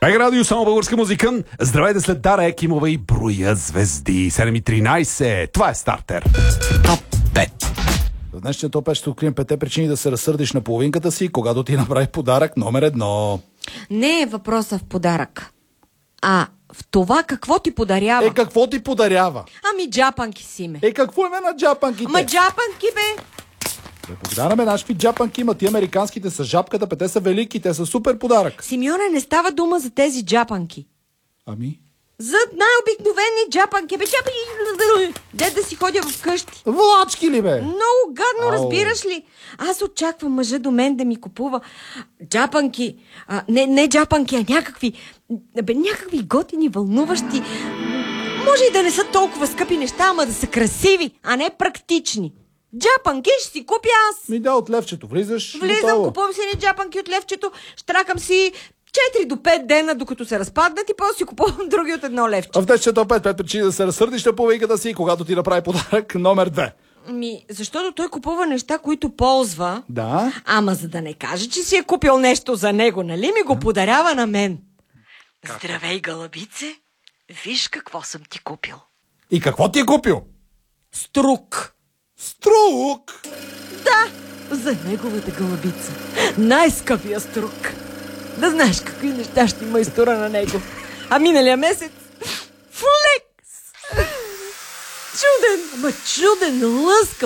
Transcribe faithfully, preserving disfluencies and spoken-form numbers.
Бег радио, само българска музика. Здравейте след Дара Екимова и броя звезди. седем и тринайсет. Това е стартер. Топ пет. В днешния топ пет ще открием петте причини да се разсърдиш на половинката си, когато ти направи подарък номер едно. Не е въпроса в подарък, а в това какво ти подарява. Е, какво ти подарява? Ами джапанки си ме. Е, какво име на джапанките? Ама джапанки бе. Да подараме наши джапанки, има ти американските с жабката, пе те са велики, те са супер подарък. Симеоне, не става дума за тези джапанки. Ами? За най-обикновени джапанки. Бе, джапанки, де да си ходя вкъщи. Влачки ли бе? Много гадно, Ау. разбираш ли? Аз очаквам мъжа до мен да ми купува джапанки. А, не, не джапанки, а някакви, бе, някакви готини, вълнуващи. Може и да не са толкова скъпи неща, ама да са красиви, а не практични. Джапанки ще си купя аз. Ми да, от левчето. Влизаш. Влизам, готово. купувам си ни джапанки от левчето, штракам си четири до пет дена, докато се разпаднат и после си купувам други от едно левче. А в днешния топ пет, пет причини да се разсърдиш на половинката си, когато ти направи подарък номер две. Ми, защото той купува неща, които ползва. Да. Ама за да не каже, че си е купил нещо за него, нали ми го подарява на мен. Здравей, гълъбице! Виж какво съм ти купил. И какво ти е купил? Струк. Струк! Да, за неговата гълъбица. Най-скъпия струк. Да знаеш какви неща ще има изтора на него. А миналия месец флекс. Чуден, ама чуден, лъскав